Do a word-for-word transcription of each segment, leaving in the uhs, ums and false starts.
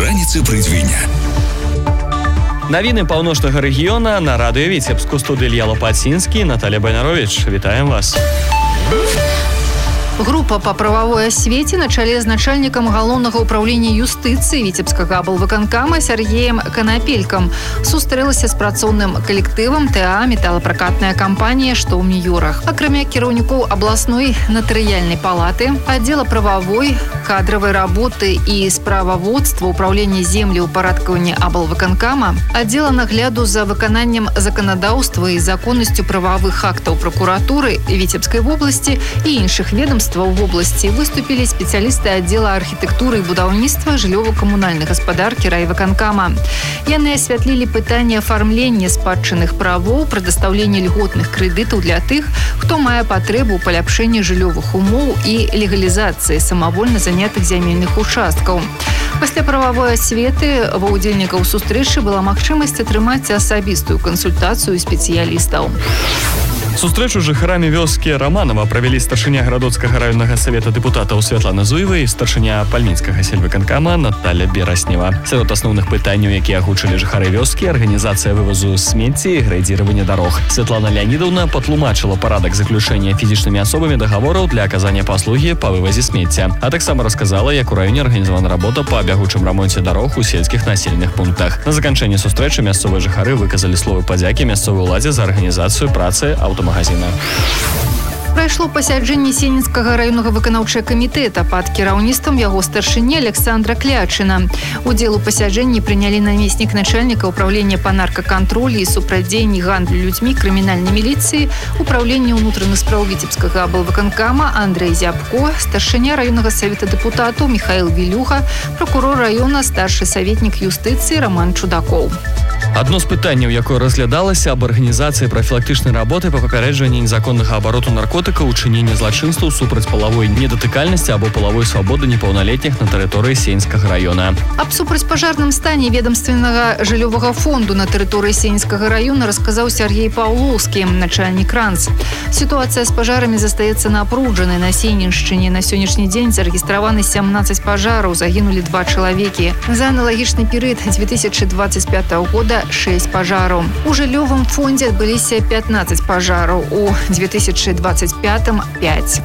Раніцы прыдзвіня. Навіны паўночнага рэгіёна на радыё Віцебску. Студыі Ілья Лопацінскі, Наталья Байнарович. Вітаем вас. Група па прававой асвеце на чале з начальнікам галоўнага ўпраўлення юстыцыі Віцебскага аблвыканкама Сергеем Канапелькам сустрэлася з працоўным калектывам ТА «Металапракатная кампанія», што ў Нью-Йорах. Акрамя кіраўнікоў абласной натарыяльнай палаты, аддзела прававой, кадравай работы і справаводства ўпраўлення землі ўпарадкавання аблвыканкама, аддзела нагляду за выкананнем заканадаўства і законнасцю прававых актаў пракуратуры Віцебскай вобласці і іншых ведомств в области выступили специалисты отдела архитектуры и будаўніцтва жыллёва-камунальной гаспадаркі райвыканкама. Яны асвятлілі пытанне афармлення спадчынных правоў, прадастаўлення льготных крэдытаў для тых, хто мае патрэбу ў паляпшэнні жыллёвых умоў і легалізацыі самавольна занятых зямельных участкаў. Пасля прававой асветы ва ўдзельнікаў сустрэчы была магчымасць атрымаць асабістую кансультацыю спецыялістаў. Сустрэчу з жыхарамі вёскі Раманова правялі старшыня Гарадоцкага раённага савета дэпутатаў Святлана Зуева і старшыня Пальніцкага сельвыканкама Наталья Бераснева. Сярод асноўных пытанняў, якія агучылі жыхары вёскі, арганізацыя вывазу смецці і грэдзіравання дарог. Святлана Леонидовна патлумачыла парадак заключэння фізічнымі асобамі дагавораў для аказання паслугі па вывазе смецця, а таксама расказала, як у раёне арганізавана работа па бягучым рамонце дарог у сельскіх населеных пунктах. На заканчэнні сустрэчы мясцовыя жыхары выказалі словы падзякі мясцовай уладзе за арганізацыю працы аўтамагазіна. Прайшло пасяджэнне Сенінскага раённага выканаўчага камітэта пад кіраўніцтвам яго старшыні Александра Клячына. Удзел у пасяджэнні прынялі намеснік начальніка ўпраўлення па наркакантролі і супрацьдзеянні гандлю людзьмі крымінальнай міліцыі, управлення ўнутраных спраў Віцебскага аблвыканкама Андрэй Зябко, старшыня раённага савета дэпутатаў Михаил Вілюха, прокурор раёна, старшы саветнік юстыцыі Роман Чудакоў. Адно з пытанняў, якое разглядалася, аб арганізацыі прафілактычнай работы па папярэджванні незаконнага абароту наркотыкаў, учынення злачынстваў супраць палавой недатыкальнасці або палавой свабоды непаўналетніх на тэрыторыі Сенінскага раёна. Аб супрацьпажарным стане ведомственнага жыллёвага фонду на тэрыторыі Сенінскага раёна расказаў Сергей Паўлоўскі, начальнік РАНС. Сітуацыя з пажарамі застаецца напружанай. На Сеніншчыне на сённяшні дзень зарэгістраваны сямнаццаць пажараў, загінулі два чалавекі. За аналагічны перыяд две тысячи двадцать пятого года шесть пажараў. У жыллёвым фондзе адбыліся пятнадцать пажараў, у две тысячи двадцать пятым пять.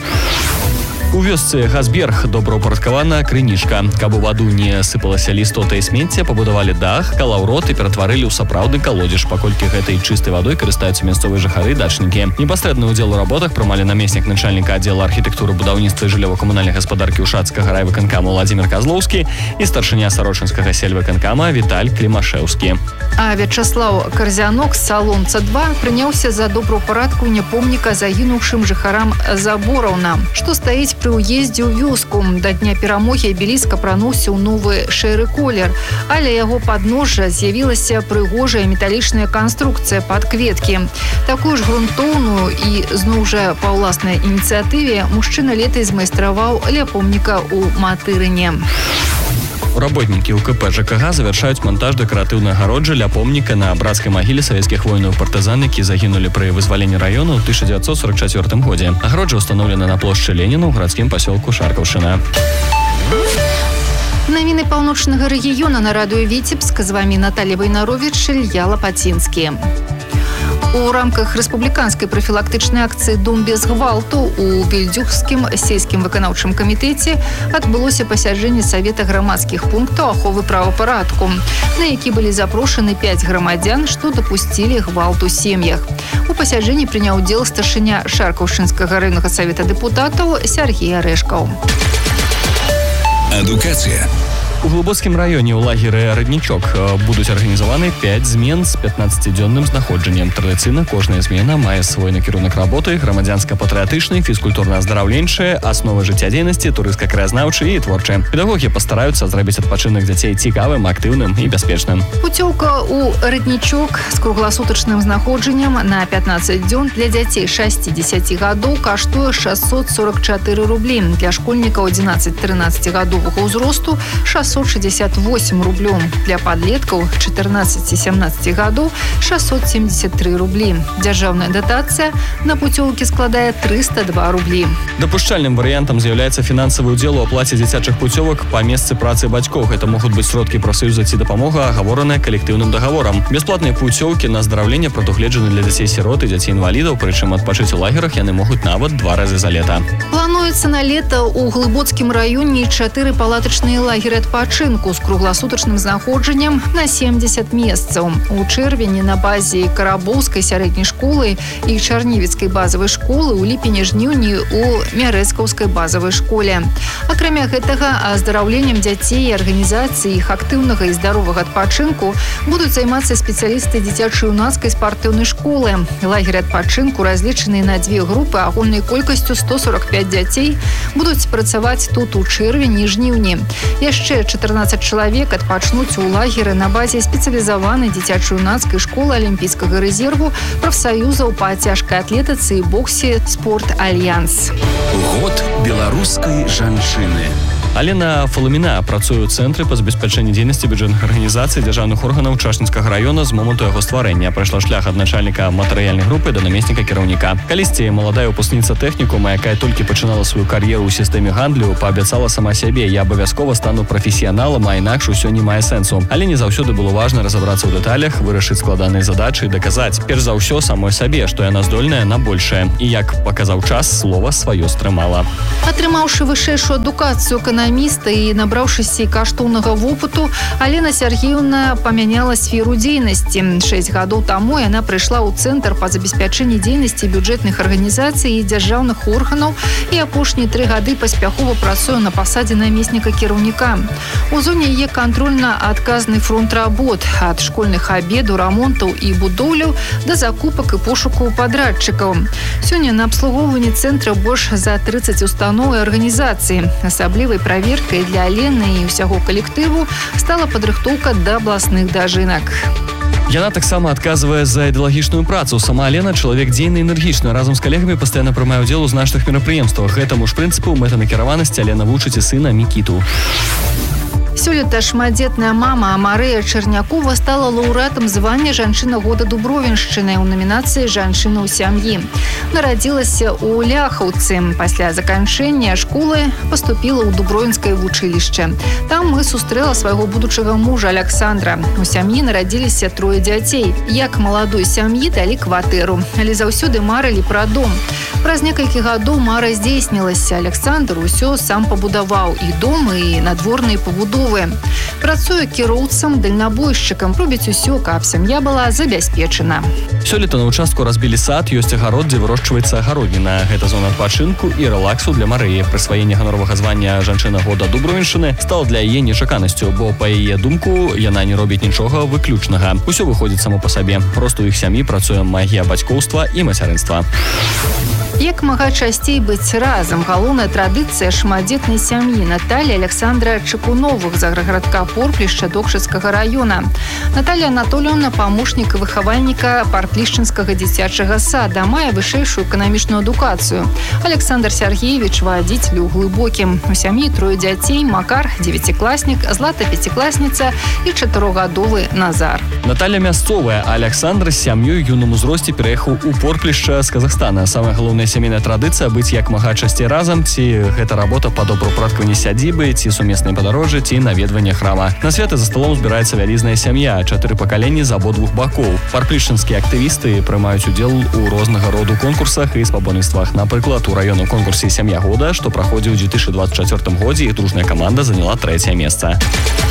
У вёсцы Газберг добраўпарадкавана крынічка. Каб у ваду не сыпалася лістота і смецце, пабудавалі дах, калаўрот і ператварылі ў сапраўдны калодзеж, паколькі гэтай чыстай вадой карыстаюцца мясцовыя жыхары і дачнікі. Непасрэдны ўдзел у работах прымалі намеснік начальніка аддзела архітэктуры, будаўніцтва і жыллёва-камунальнай гаспадаркі Ушацкага райвыканкама Владзімир Казлоўскі і старшыня Сарочынскага сельвыканкама Віталь Клімашэўскі. А Вячаслаў Карзянок з Салонца два прыняўся за добраўпарадкаванне помніка загінуўшым жыхарам Забораўна, што стаіць пры ўездзе ў вёску. Да дня перамогі абеліск апрануўся ў новы шэры колер, але яго падножжа з'явілася прыгожая металічная канструкцыя пад кветкі. Такую ж грунтоўную і зноў жа па ўласнай ініцыятыве мужчына летась змайстраваў ля помніка ў Матырыне. Работнікі УКП ЖКГ завяршаюць монтаж дэкаратыўнай агароджы ля помніка на брацкай магіле савецкіх воінаў-партызан, які загінулі пры вызваленні раёну ў тысяча дзевяцьсот сорок чацвёртым годзе. Агароджа ўстаноўлена на плошчы Леніна ў гарадскім пасёлку Шаркаўшчына. Навіны паўночнага рэгіёна на радыё Віцебск. З вамі Наталья Байнарович, Ілья Лопацінскі. У рамках рэспубліканскай прафілактычнай акцыі «Дом без гвалту» у Вільдзюхскім сельскім выканаўчым камітэце адбылося пасяджэнне Савета грамадскіх пунктаў аховы правапарадку, на які былі запрошаны пяць грамадзян, што дапусцілі гвалт у сем'ях. У пасяджэнні прыняў удзел старшыня Шаркаўшчынскага раённага савета дэпутатаў Сергей Арэшкаў. Адукацыя. У Глыбоцкім раёне ў лагеры «Раднічок» будуць арганізаваны пяць змен з пятнаццацідзённым знаходжаннем. Традыцыйна кожная змена мае свой накірунак работы, грамадзянска-патрыятычны, фізкультурна-аздараўленчыя, асновы жыццядзейнасці, турыстка-краязнаўчы і творчы. Педагогі пастараюцца зрабіць адпачынак дзяцей цікавым, актыўным і бяспечным. Пуцёўка ў «Раднічок» з кругласутачным знаходжаннем на пятнаццаць дзён для дзяцей шасці-дзесяці гадоў каштуе шэсцьсот сорок чатыры рублі. Для школьнікаў адзінаццаць-трынаццацігадовага ўзросту – шестьсот шестьдесят восемь рублёў. Для падлеткаў чатырнаццаці-сямнаццаці гадоў шестьсот семьдесят три рублі. Дзяржаўная датацыя на путёўкі складае триста два рублі. Дапушчальным варыянтам з'яўляецца фінансавы ўдзел у аплаце дзіцячых путёвак па месцы працы бацькоў. Гэта могуць быць сродкі прафсаюза ці дапамога, агавораная калектыўным дагаворам. Бясплатныя путёўкі на аздараўленне прадугледжаны для дзяцей-сірот і дзяцей-інвалідаў, прычым адпачыць у лагерах яны могуць нават два разы за лета. Плануецца на лета ў Глыбоцкім раёне чатыры палатачныя лагеры адпачынку з кругласутачным знаходжаннем на семьдесят месцаў. У чэрвені на базе Карабоўскай сярэдняй школы і Чарнівецкай базавай школы, у ліпені-жніўні у Мярэцкаўскай базавай школе. Акрамя гэтага, аздараўленнем дзяцей і арганізацыі іх актыўнага і здаровага адпачынку будуць займацца спецыялісты дзіцяча-юнацкай спартыўнай школы. Лагеры адпачынку, разлічаныя на дзве групы агульнай колькасцю сто сорок пять дзяцей, будуць працаваць тут у чэрвені і жніўні. Яшчэ чатырнаццаць чалавек адпачнуць у лагеры на базе спецыялізаванай дзіцяча-юнацкай школы алімпійскага рэзерву прафсаюзаў па цяжкай атлетыцы і боксе «Спорт Альянс». Год беларускай жанчыны. Алена Фалуміна працуе ў цэнтры па забеспячэнні дзейнасці бюджэтных арганізацый дзяржаўных органаў Чашніцкага раёна з моманту яго стварэння. Прайшла шлях ад начальніка матэрыяльнай групы да намесніка кіраўніка. Калісьці маладая выпускніца тэхнікума, якая толькі пачынала сваю кар'еру ў сістэме гандлю, паабяцала сама сябе: я абавязкова стану прафесіяналам, а інакш усё не мае сэнсу. Але не заўсёды было важна разабрацца ў дэталях, вырашыць складаныя задачы і даказаць, перш за ўсё, самой сабе, што яна здольная на большае. І як паказаў час, слова сваё стрымала. Атрымаўшы вышэйшую адукацыю эканаміста і набраўшыся каштоўнага вопыту, Алена Сергеевна памяняла сферу дзейнасці. Шэсць гадоў таму яна прыйшла ў цэнтр па забеспячэнні дзейнасці бюджэтных арганізацый і дзяржаўных органаў і апошнія тры гады паспяхова працуе на пасадзе намесніка кіраўніка. У зоне яе кантрольна-адказны фронт работ ад школьных абедаў, рамонтаў і будоўляў да закупак і пошуку падрадчыкаў. Сёння на абслугоўванні цэнтра больш за тридцать устаноў і арганізацый. Асаблівай праверкай для Алены і ўсяго калектыву стала падрыхтоўка да абласных дажынак. Яна таксама адказвае за ідэалагічную працу. Сама Алена чалавек дзейны, энергічны, разам з калегамі пастаянна прымае ўдзел у значных мерапрыемствах. Гэтаму ж прынцыпу мэтанакіраванасці Алена вучыць і сына Мікіту. Сёлета шматдзетная мама Марыя Чарнякова стала лаўрэатам звання «Жанчына года Дубровіншчыны» ў намінацыі «Жанчына ў сям'і». Нарадзілася ў Ляхаўцы. Пасля заканчэння школы паступіла ў Дубровінскае вучылішча. Там мы сустрэла свайго будучага мужа Александра. У сям'і нарадзіліся трое дзяцей. Як маладой сям'і далі кватэру, але заўсёды марылі пра дом. Праз некалькі гадоў мара здзейснілася. Александр усё сам пабудаваў і дом, і надворныя пабудовы. Працуе кіроўцам, дальнабойшчыкам, робіць усё, каб сям'я была забяспечана. Сёлета на участку разбілі сад, ёсць агарод, дзе вырошчваецца агародніна. Гэта зона адпачынку і рэлаксу для Марыі. Прысваенне ганоровага звання «Жанчына года Дубровіншчыны» стала для яе нечаканасцю, бо, па яе думку, яна не робіць нічога выключнага. Усё выходзіць само па сабе. Проста ў іх сям'і працуе магія бацькоўства і мацярынства. Як мага часцей быць разам, галоўная традыцыя шматдзетнай сям'і. Наталья Александра Чекуновых з аграгарадка Порплішча Докшыцкага раёна. Наталья Анатольевна памочнік выхавальніка Парплішчынскага дзіцячага сада, мае вышэйшую эканамічную адукацыю. Александр Сергеевич вадзіцель у Глыбокім. У сям'і трое дзяцей: Макар дзевяцікласнік, Злата пяцікласніца і чатырохгадовы Назар. Наталья мясцовая, а Александр з сям'ёй юным узросце пераехаў у Порплішча з Казахстана. Самая галоўная сямейная традыцыя быць як мага часцей разам, ці гэта работа па добраўпарадкаванні сядзібы, ці сумесныя падарожжы, ці наведванне храма. На святы за сталом збіраецца вялізная сям'я, чатыры пакаленні з абодвух бакоў. Парплішчынскія актывісты прымаюць удзел у рознага роду конкурсах і спаборніцтвах. Напрыклад, у раённым конкурсе «Сям'я года», што праходзіў у дзве тысячы дваццаць чацвёртым годзе, іх дружная каманда заняла трэцяе месца.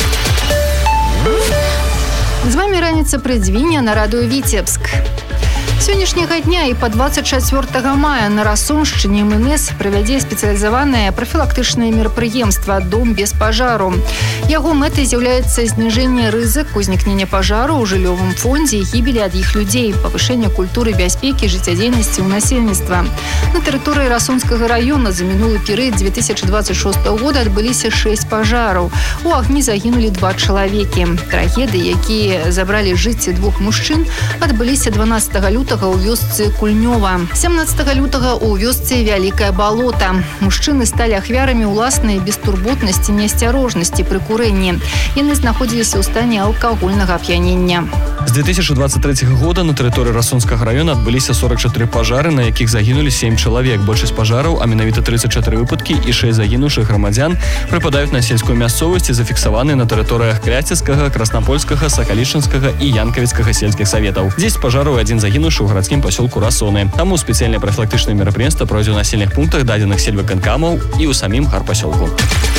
З вамі раніца прыдзвіння на радыё Віцебск. Сённяшняга дня і па дваццаць чацвёртага мая на Расоншчыне эм эм эс правядзе спецыялізаванае прафілактычнае мерапрыемства «Дом без пажару». Яго мэтай з'яўляецца зніжэнне рызыку узнікнення пажару ў жыллёвым фондзе і гібелі ад іх людзей, павышэнне культуры бяспекі жыццядзейнасці ў насельніцтва. На тэрыторыі Расонскага раёна за мінулы перыяд дзве тысячы дваццаць шостага года адбыліся шэсць пажараў. У агні загінулі два чалавекі. Трагедыі, якія забралі жыцці двух мужчын, адбыліся дванаццатага лютага лютага ў вёсцы Кульнёва. сямнаццатага лютага ў вёсцы Вялікае балота. Мужчыны сталі ахвярамі ўласнай бестурботнасці і неасцярожнасці пры курэнні. Яны знаходзіліся ў стане алкагольнага ап'янення. З две тысячи двадцать третьего года на тэрыторыі Расонскага района адбыліся сорок чатыры пажары, на якіх загінулі сем чалавек. Большасць пажараў, а менавіта тридцать чатыры выпадкі і шэсць загінуўшых грамадзян прыпадаюць на сельскую мясцовасць, зафіксаваныя на тэрыторыях Кляцевскага, Краснопольскага, Сакалічынскага і Янкавіцкага сельскіх саветаў. дзесяць пажараў і адзін загінуўшы ў гарадскім пасёлку Расоны. Таму спецыяльныя прафілактычныя мерапрыемствы пройдзе ў населеных пунктах дадзеных сельвыканкамаў і ў самім гарпасёлку.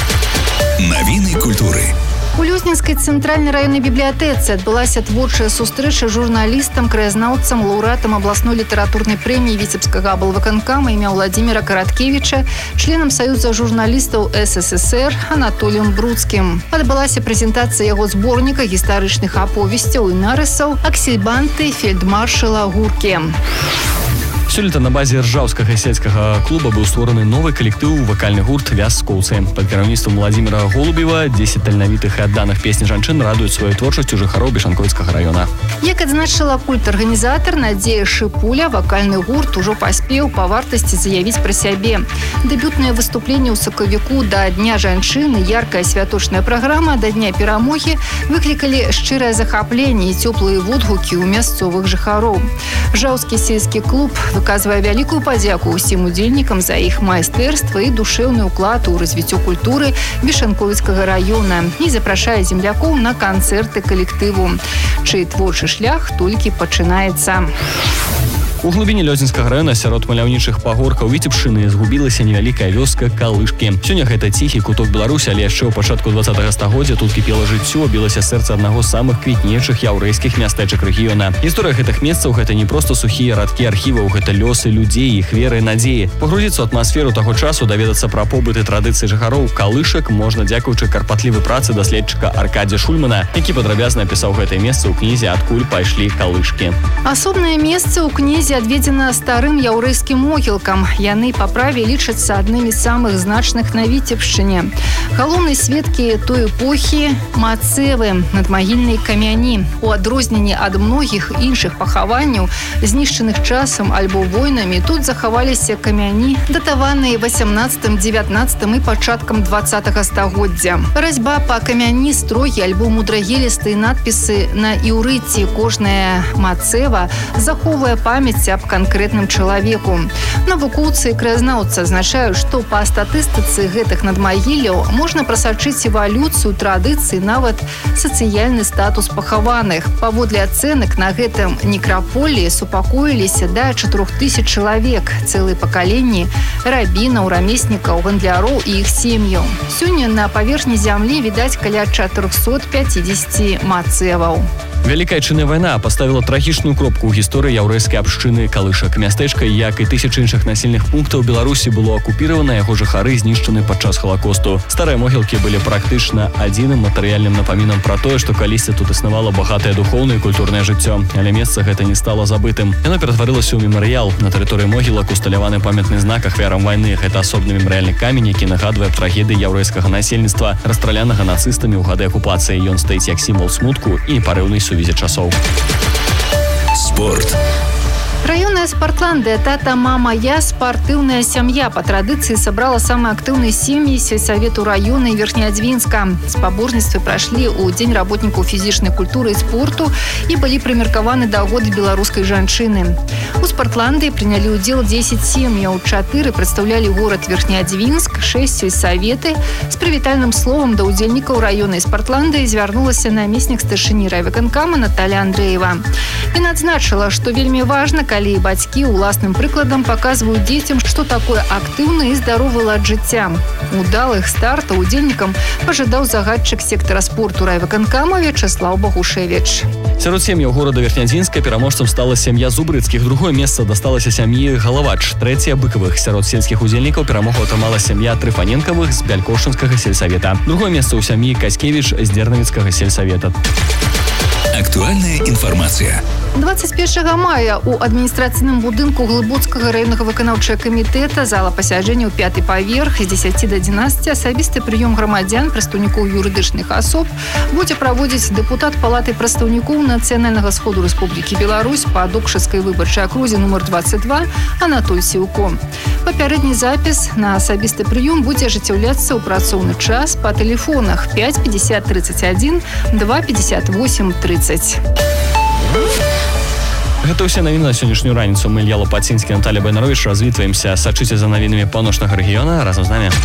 Навіны культуры. У Люзнінскай цэнтральнай раённай бібліятэцы адбылася творчая сустрэча з журналістам, краязнаўцам, лаўрэатам абласной літаратурнай прэміі Віцебскага аблвыканкама імя Владзіміра Караткевіча, членам Саюза журналістаў эс эс эс эр Анатоліем Бруцкім. Адбылася прэзентацыя яго зборніка гістарычных аповесцяў і нарысаў «Аксельбанты фельдмаршала Гуркі». Сёлета на базе Ржаўскага сельскага клуба быў створаны новы калектыў вакальны гурт «Вяскоўцы». Пад кіраўніцтвам Владзіміра Голубева дзесяць таленавітых і адданых песень жанчын радуюць сваёй творчасцю жыхароў Бешанковіцкага района. Як адзначыла культ-арганізатар Надзея Шыпуля, вакальны гурт ужо паспеў па вартасці заявіць пра сябе. Дэбютнае выступленне ў сакавіку да Дня жанчыны, яркая святочная праграма да Дня перамогі выклікалі шчырае захапленне і цёплыя водгукі ў мясцовых жыхароў. Ржаўскі сельскі клуб выказвае вялікую падзяку ўсім удзельнікам за іх майстэрства і душэўны ўклад у развіццё культуры Бешанковіцкага района і запрашае землякоў на канцэрты калектыву, чый творчы шлях толькі пачынаецца. У глыбіні Лёдзінскага района сярод маляўнічых пагоркаў Віцебшчыны згубілася невялікая вёска Калышкі. Сёння гэта ціхі куток Беларусі, але яшчэ ў пачатку двадцатага стагоддзя тут кіпела жыццё, білася сэрца аднаго з самых квітнейшых яўрэйскіх мястэчак рэгіёна. Гісторыя гэтых месцаў гэта не проста сухія радкі архіваў, гэта лёсы людзей, іх веры і надзеі. Пагрузіцца ў атмасферу таго часу, даведацца пра побыт і традыцыі жыхароў Калышак можна дзякуючы карпатлівай працы даследчыка Аркадзя Шульмана, які падрабязна апісаў гэтае месца ў кнізе «Адкуль пайшлі калышкі». Асобнае месца ў кнізе адведзена старым яўрэйскім могілкам. Яны па праве лічацца аднымі з самых значных на Віцебшчыне. Галоўнай сведкі той эпохі мацэвы, надмагільныя камяні. У адрозненні ад многіх іншых пахаванняў, знішчаных часам альбо войнамі, тут захаваліся камяні, датаваныя васямнаццатым, дзевятнаццатым і пачаткам двадцатага стагоддзя. Разьба па камяні, строгі альбо мудрагелістыя надпісы на іўрыце. Кожная мацэва захоўвае памяць аб канкрэтным чалавеку. Навукоўцы і краязнаўцы адзначаюць, што па статыстыцы гэтых надмагілляў можна прасачыць эвалюцыю традыцый, нават сацыяльны статус пахаваных. Паводле ацэнак, на гэтым некраполі супакоіліся да чатырох тысяч чалавек, цэлыя пакаленні рабінаў, рамеснікаў, гандляроў і іх сем'яў. Сёння на паверхні зямлі відаць каля чатырохсот пяцідзесяці мацэваў. Вялікая Адчынная вайна паставіла трагічную кропку ў гісторыі яўрэйскай абшчыны Калышак. Мястэчка, як і тысячы іншых насельных пунктаў Беларусі, было акупіравана, яго жыхары знішчаны падчас Халакосту. Старыя могілкі былі практычна адзіным матэрыяльным напамінам пра тое, што калісьці тут існавала багатае духоўнае і культурнае жыццё. Але месца гэта не стала забытым. Яно ператварылася ў мемарыял. На тэрыторыі могілак усталяваны памятны знак ахвярам вайны. Гэта асобны мемарыяльны камень, які нагадвае трагедыі яўрэйскага насельніцтва, расстралянага нацыстамі ў гады акупацыі. Ён стаіць як сімвал смутку і непарыўнай сувязі часоў. Спорт. Раённая спартландыя «Тата, мама, я» спартыўная сям'я па традыцыі сабрала самыя актыўныя сем'і сельсавету раёна і Верхнеадзвінска. Спаборніцтвы прайшлі ў Дзень работнікаў фізічнай культуры і спорту і былі прымеркаваны да года беларускай жанчыны. У спартландыі прынялі ўдзел дзесяць сем'яў, чатыры прадстаўлялі горад Верхнеадзвінск, шэсць сельсаветы. З прывітальным словам да ўдзельнікаў раённай спартландыі звярнулася намеснік старшыні райвыканкама Наталья Андреева. Яна адзначыла, што вельмі важна, калі бацькі ўласным прыкладам паказваюць дзецям, што такое актыўны і здаровы лад жыцця. Удалых стартаў удзельнікам пажадаў загадчык сектара спорту райвыканкама Вячаслаў Багушевіч. Сярод сем'яў горада Верхнеадзінска пераможцам стала сям'я Зубрыцкіх. Другое месца дасталася сям'і Галавач. Трэцяе Быкавых. Сярод сельскіх удзельнікаў перамогу атрымала сям'я Трыфаненкавых з Бялькоўшчынскага сельсавета. Другое месца ў сям'і Каськевіч з Дзернавіцкага сельсавета. Актуальная информация. двадцать першага мая у адміністрацыйным будынку Глыбоцкага раённага выканаўчага камітэта зала пасяджэнняў пяты паверх з дзесяці да адзінаццаці асабісты прыём грамадзян, прадстаўнікоў юрыдычных асоб будзе праводзіць дэпутат палаты прадстаўнікоў Нацыянальнага сходу Рэспублікі Беларусь па Докшыцкай выбарчай акрузе нумар двадцать два Анатоль Сіўко. Папярэдні запіс на асабісты прыём будзе ажыццяўляцца ў працоўны час па тэлефонах пять пятьдесят тридцать один два пятьдесят восемь тридцать. Гэта ўсе навіны на сённяшнюю раніцу. Мы Ілья Лопацінскі, Наталья Байнарович. Развітваемся. Сачыце за навінамі паўночнага рэгіёна разам з намі.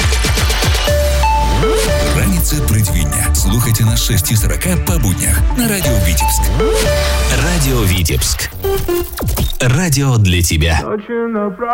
Раніца прыдвіння. Слухайте на шесть сорок по буднях на Радио Витебск. Радио Витебск. Радио для тебя.